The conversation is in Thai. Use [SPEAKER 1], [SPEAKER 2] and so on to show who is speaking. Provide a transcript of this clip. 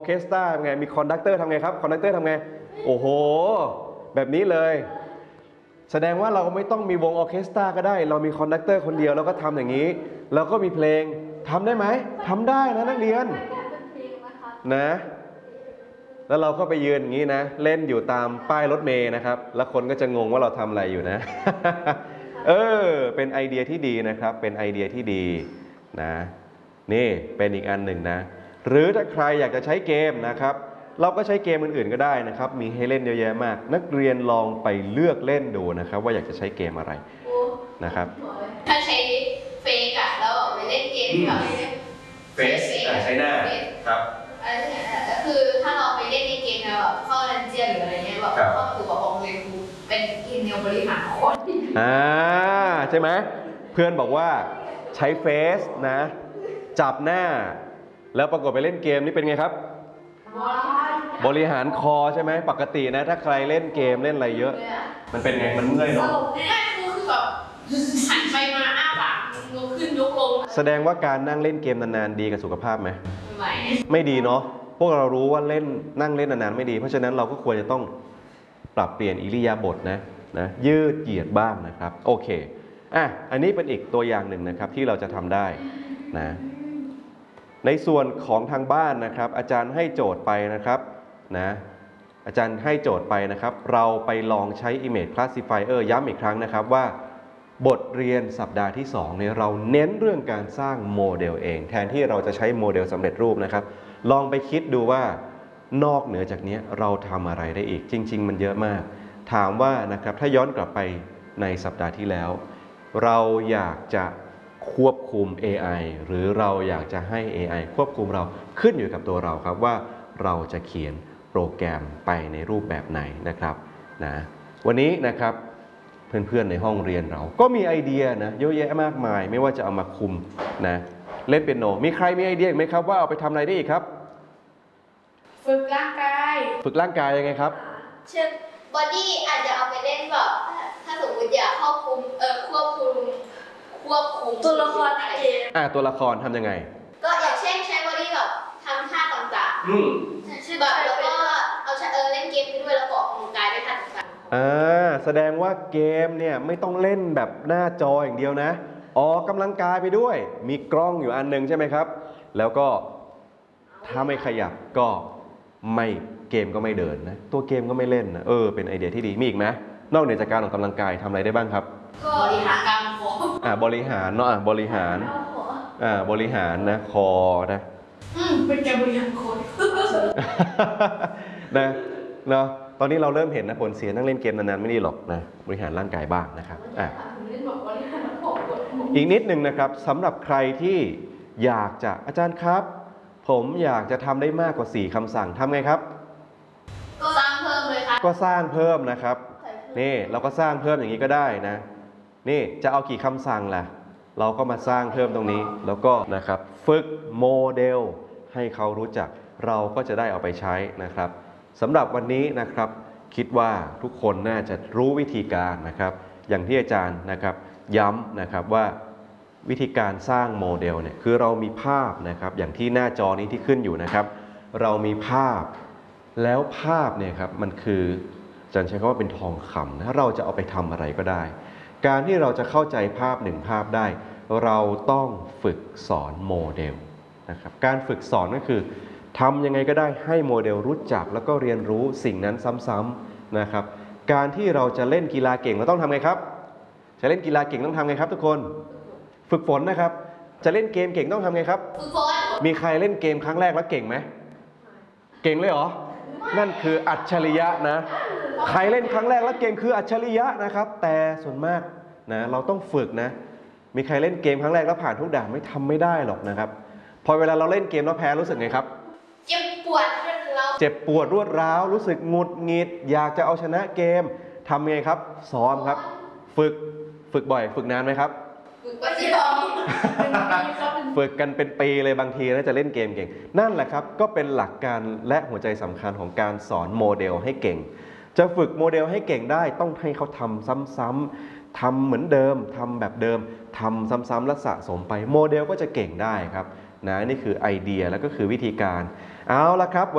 [SPEAKER 1] ออเคสตราทำไงมีคอนดักเตอร์ทำไงครับคอนดักเตอร์ทำไงโอ้โหแบบนี้เลยแสดงว่าเราไม่ต้องมีวงออเคสตราก็ได้เรามีคอนดักเตอร์คนเดียวเราก็ทำอย่างนี้เราก็มีเพลงทำได้ไหมทำได้นะนักเรียนนะแล้วเราก็ไปยืนอย่างนี้นะเล่นอยู่ตามป้ายรถเมล์นะครับแล้วคนก็จะงงว่าเราทำอะไรอยู่นะ เป็นไอเดียที่ดีนะครับเป็นไอเดียที่ดีนะนี่เป็นอีกอันหนึ่งนะหรือถ้าใครอยากจะใช้เกมนะครับเราก็ใช้เกมอื่นๆก็ได้นะครับมีให้เล่นเยอะแยะมากนักเรียนลองไปเลือกเล่นดูนะครับว่าอยากจะใช้เกมอะไรนะครับ
[SPEAKER 2] ถ้าใช้เฟกอะแล้วไปเล่นเกมแบบ
[SPEAKER 1] เฟซใช้หน้าครับ
[SPEAKER 2] คือถ้าเราไปเล่นในเกมแบบเข้าดันเจียนหรืออะไรเงี้ยแบบเข้าสู่กับองค์เรียนรู้เป็นกินแนวบริหารคน
[SPEAKER 1] ใช่ไหมเพื่อนบอกว่าใช้เฟซนะจับหน้าแล้วปรากฏไปเล่นเกมนี่เป็นไงครับบริหารคอใช่ไหมปกตินะถ้าใครเล่นเกมเล่นอะไรเยอะมันเป็นไงมันเมื่อยเนาะ
[SPEAKER 2] คือแบบหันไปมาอ้าปากยกขึ้นยกลง
[SPEAKER 1] แสดงว่าการนั่งเล่นเกมนานๆดีกับสุขภาพไหม
[SPEAKER 2] ไม่
[SPEAKER 1] ดีเนาะพวกเรารู้ว่านั่งเล่นนานๆไม่ดีเพราะฉะนั้นเราก็ควรจะต้องปรับเปลี่ยนอิริยาบถนะยืดเหยียดบ้างนะครับโอเคอันนี้เป็นอีกตัวอย่างหนึ่งนะครับที่เราจะทำได้นะในส่วนของทางบ้านนะครับอาจารย์ให้โจทย์ไปนะครับนะอาจารย์ให้โจทย์ไปนะครับเราไปลองใช้ Image Classifier ย้ำอีกครั้งนะครับว่าบทเรียนสัปดาห์ที่2เนี่ยเราเน้นเรื่องการสร้างโมเดลเองแทนที่เราจะใช้โมเดลสำเร็จรูปนะครับลองไปคิดดูว่านอกเหนือจากนี้เราทำอะไรได้อีกจริงๆมันเยอะมากถามว่านะครับถ้าย้อนกลับไปในสัปดาห์ที่แล้วเราอยากจะควบคุม AI หรือเราอยากจะให้ AI ควบคุมเราขึ้นอยู่กับตัวเราครับว่าเราจะเขียนโปรแกรมไปในรูปแบบไหนนะครับนะวันนี้นะครับเพื่อนๆในห้องเรียนเราก็มีไอเดียนะเยอะแยะมากมายไม่ว่าจะเอามาคุมนะเล่นเปียโนมีใครมีไอเดียไหมครับว่าเอาไปทำอะไรได้อีกครับ
[SPEAKER 2] ฝึกร่างกาย
[SPEAKER 1] ยังไงครับ
[SPEAKER 2] เช่นบอดี้อาจจะเอาไปเล่นแบบถ้าสมมติอยากควบคุมตัวละครในเกม
[SPEAKER 1] ตัวละครทำยังไง
[SPEAKER 2] ก็อย่างเช่นใช้บอดี้แบบทำท่าต่างๆแบบแล้วก็เอาเล่นเกมไปด้วยแล้วก็ออกกำลังกายด้วยท่าต่าง
[SPEAKER 1] ๆแสดงว่าเกมเนี่ยไม่ต้องเล่นแบบหน้าจออย่างเดียวนะออกกำลังกายไปด้วยมีกล้องอยู่อันนึงใช่ไหมครับแล้วก็ถ้าไม่ขยับก็ไม่เกมก็ไม่เดินนะตัวเกมก็ไม่เล่นนะเป็นไอเดียที่ดีมีอีกไหมนอกเหนือจากการออกกำลังกายทำอะไรได้บ้างครับ
[SPEAKER 2] ก็บริหารการค
[SPEAKER 1] อบริหารเนาะบริหารนะคอนะ
[SPEAKER 2] เป็นการบริหารคน
[SPEAKER 1] นะเนาะตอนนี้เราเริ่มเห็นนะผลเสียนั่งเล่นเกมนานๆไม่ดีหรอกนะบริหารร่างกายบ้างนะครับอีกนิดหนึ่งนะครับสำหรับใครที่อยากจะอาจารย์ครับผมอยากจะทำได้มากกว่า4คำสั่งทำไงครับ
[SPEAKER 2] ก็สร้างเพิ่มเลยครับ
[SPEAKER 1] ก็สร้างเพิ่มนะครับนี่เราก็สร้างเพิ่มอย่างนี้ก็ได้นะนี่จะเอากี่คำสั่งล่ะเราก็มาสร้างเพิ่มตรงนี้แล้วก็นะครับฝึกโมเดลให้เขารู้จักเราก็จะได้เอาไปใช้นะครับสำหรับวันนี้นะครับคิดว่าทุกคนน่าจะรู้วิธีการนะครับอย่างที่อาจารย์นะครับย้ำนะครับว่าวิธีการสร้างโมเดลเนี่ยคือเรามีภาพนะครับอย่างที่หน้าจอนี้ที่ขึ้นอยู่นะครับเรามีภาพแล้วภาพเนี่ยครับมันคืออาจารย์ใช้คำว่าเป็นทองคำถ้าเราจะเอาไปทำอะไรก็ได้การที่เราจะเข้าใจภาพหนึ่งภาพได้เราต้องฝึกสอนโมเดลนะครับการฝึกสอนก็คือทำยังไงก็ได้ให้โมเดลรู้จักแล้วก็เรียนรู้สิ่งนั้นซ้ำๆนะครับการที่เราจะเล่นกีฬาเก่งเราต้องทำไงครับจะเล่นกีฬาเก่งต้องทำไงครับทุกคนฝึกฝนนะครับจะเล่นเกมเก่งต้องทำไงครับ
[SPEAKER 2] ฝึกฝน
[SPEAKER 1] มีใครเล่นเกมครั้งแรกแล้วเก่งไหมเก่งเลยเหรอนั่นคืออัจฉริยะนะใครเล่นครั้งแรกแล้วเก่งคืออัจฉริยะนะครับแต่ส่วนมากนะเราต้องฝึกนะมีใครเล่นเกมครั้งแรกแล้วผ่านทุกด่านไม่ได้หรอกนะครับพอเวลาเราเล่นเกมแล้วแพ้รู้สึกไงครับ
[SPEAKER 2] เจ็บปวด
[SPEAKER 1] รวดร้าวรู้สึกหงุดหงิดอยากจะเอาชนะเกมทำไงครับซ้อมครับฝึกบ่อยฝึกนานไหมครับฝึกกันเป็นปีเลยบางทีนะจะเล่นเกมเก่งนั่นแหละครับก็เป็นหลักการและหัวใจสำคัญของการสอนโมเดลให้เก่งจะฝึกโมเดลให้เก่งได้ต้องให้เขาทำซ้ำๆทำเหมือนเดิมทำแบบเดิมทำซ้ำๆและสะสมไปโมเดลก็จะเก่งได้ครับนะนี่คือไอเดียแล้วก็คือวิธีการเอาละครับ